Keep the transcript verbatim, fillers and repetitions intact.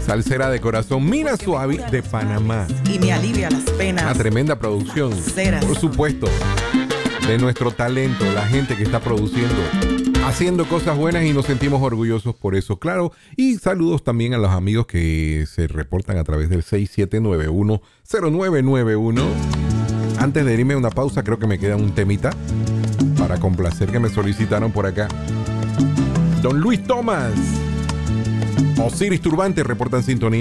Salsera de corazón, Mina Suavi de Panamá. Y me alivia las penas. Una tremenda producción. Ceras. Por supuesto, de nuestro talento, la gente que está produciendo, haciendo cosas buenas y nos sentimos orgullosos por eso, claro. Y saludos también a los amigos que se reportan a través del seis siete nueve uno cero nueve nueve uno. Antes de irme a una pausa, creo que me queda un temita para complacer que me solicitaron por acá. Don Luis Tomás, Osiris Turbante reportan sintonía.